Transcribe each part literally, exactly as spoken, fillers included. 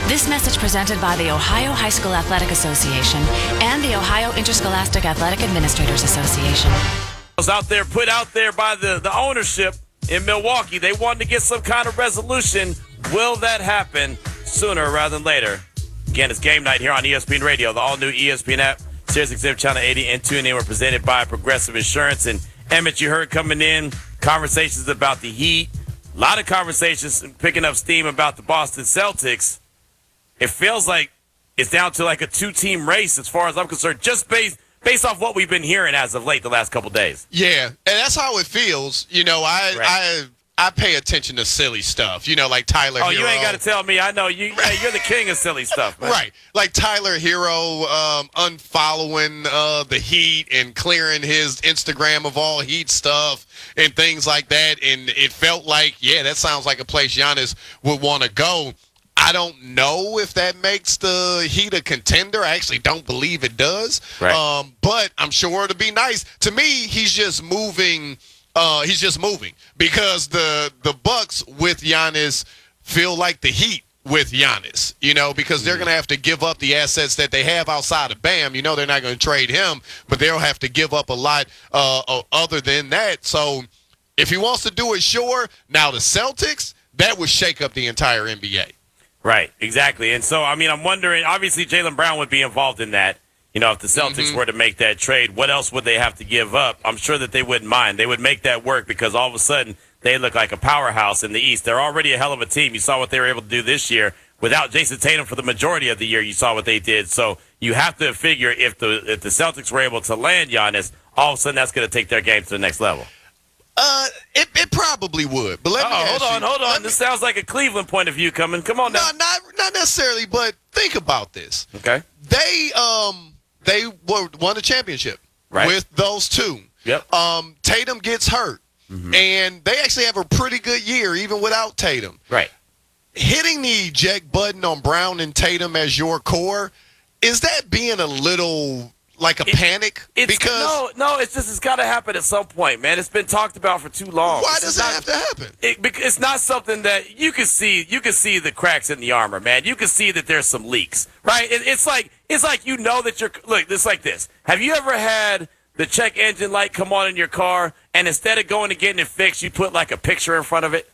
This message presented by the Ohio High School Athletic Association and the Ohio Interscholastic Athletic Administrators Association. Was out there, put out there by the, the ownership in Milwaukee. They wanted to get some kind of resolution. Will that happen sooner rather than later? Again, it's game night here on E S P N Radio, the all-new E S P N app, Sirius X M Channel eighty, and tune in. We're presented by Progressive Insurance. And Emmett, you heard coming in conversations about the Heat. A lot of conversations picking up steam about the Boston Celtics. It feels like it's down to like a two-team race as far as I'm concerned, just based based off what we've been hearing as of late the last couple days. Yeah, and that's how it feels. You know, I right. I I pay attention to silly stuff. You know, like Tyler Oh, Hero. you ain't got to tell me. I know you. Hey, you're the king of silly stuff, man. Right, like Tyler Hero um, unfollowing uh, the Heat and clearing his Instagram of all Heat stuff and things like that. And it felt like, yeah, that sounds like a place Giannis would want to go. I don't know if that makes the Heat a contender. I actually don't believe it does. Right. Um, but I'm sure it'll be nice. To me, he's just moving. Uh, he's just moving because the the Bucks with Giannis feel like the Heat with Giannis. You know, because they're going to have to give up the assets that they have outside of Bam. You know, they're not going to trade him, but they'll have to give up a lot uh, other than that. So if he wants to do it, sure. Now the Celtics, that would shake up the entire N B A. Right, exactly. And so, I mean, I'm wondering, obviously Jaylen Brown would be involved in that. You know, if the Celtics mm-hmm. were to make that trade, what else would they have to give up? I'm sure that they wouldn't mind. They would make that work because all of a sudden they look like a powerhouse in the East. They're already a hell of a team. You saw what they were able to do this year. Without Jason Tatum for the majority of the year, you saw what they did. So you have to figure if the if the Celtics were able to land Giannis, all of a sudden that's going to take their game to the next level. Uh, it, it probably would. But let oh, me ask hold on, you, hold on. me, This sounds like a Cleveland point of view coming. Come on now. No, not not necessarily, but think about this. Okay. They um they were, won the championship right. with those two. Yep. Um, Tatum gets hurt, mm-hmm. and they actually have a pretty good year even without Tatum. Right. Hitting the eject button on Brown and Tatum as your core, is that being a little like a it, panic? It's, because no, no, it's just it's got to happen at some point, man. It's been talked about for too long. Why it's does it not, have to happen? It, it's not something that you can see. You can see the cracks in the armor, man. You can see that there's some leaks, right? It, it's like it's like you know that you're look. It's like this. Have you ever had the check engine light come on in your car, and instead of going and getting it fixed, you put like a picture in front of it?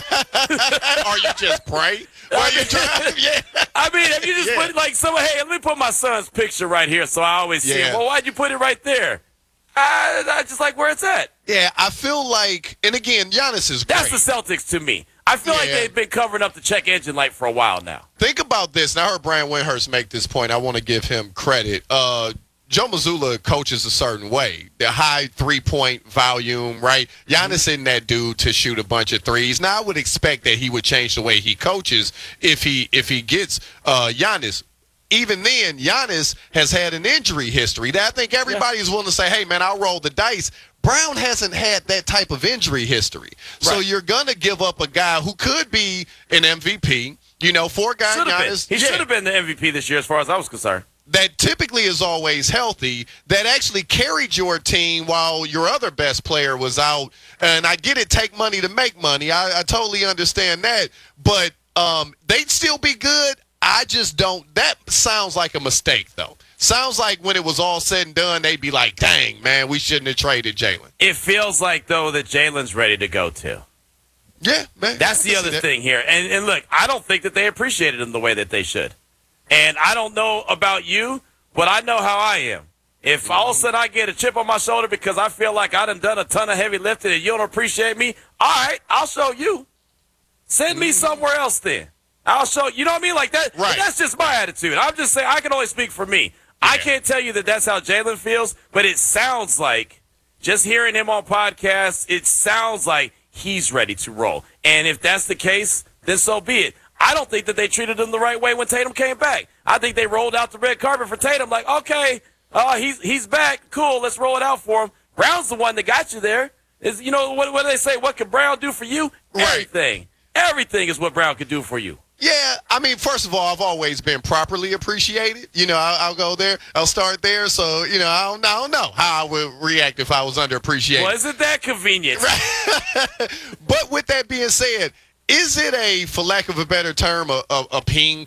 Or you just pray while you drive? Yeah. I mean, if you just yeah. put like someone, hey, let me put my son's picture right here, so I always see yeah. it. Well, why'd you put it right there? I, I just like where it's at. Yeah, I feel like, and again, Giannis is great. That's the Celtics to me. I feel yeah. like they've been covering up the check engine light for a while now. Think about this. And I heard Brian Windhurst make this point. I want to give him credit. Uh, Joe Mazzulla coaches a certain way. The high three-point volume, right? Giannis mm-hmm. isn't that dude to shoot a bunch of threes. Now, I would expect that he would change the way he coaches if he if he gets uh, Giannis. Even then, Giannis has had an injury history that I think everybody yeah. is willing to say, hey, man, I'll roll the dice. Brown hasn't had that type of injury history. Right. So you're going to give up a guy who could be an M V P, you know, for a guy Giannis. He yeah. should have been the M V P this year as far as I was concerned. That typically is always healthy, that actually carried your team while your other best player was out. And I get it, take money to make money. I, I totally understand that. But um, they'd still be good. I just don't. That sounds like a mistake, though. Sounds like when it was all said and done, they'd be like, dang, man, we shouldn't have traded Jaylen. It feels like, though, that Jaylen's ready to go, too. Yeah, man. That's the other thing here. And, and look, I don't think that they appreciated him the way that they should. And I don't know about you, but I know how I am. If mm-hmm. all of a sudden I get a chip on my shoulder because I feel like I done done a ton of heavy lifting and you don't appreciate me, all right, I'll show you. Send mm-hmm. me somewhere else then. I'll show you. Know what I mean? Like that. Right. That's just my attitude. I'm just saying I can only speak for me. Yeah. I can't tell you that that's how Jaylen feels, but it sounds like, just hearing him on podcasts, it sounds like he's ready to roll. And if that's the case, then so be it. I don't think that they treated him the right way when Tatum came back. I think they rolled out the red carpet for Tatum like, okay, uh, he's he's back. Cool, let's roll it out for him. Brown's the one that got you there. Is you know, what, what do they say? What can Brown do for you? Right. Everything. Everything is what Brown could do for you. Yeah, I mean, first of all, I've always been properly appreciated. You know, I'll, I'll go there. I'll start there. So, you know, I don't, I don't know how I would react if I was underappreciated. Well, isn't that convenient? Right. But with that being said, is it a, for lack of a better term, a, a, a ping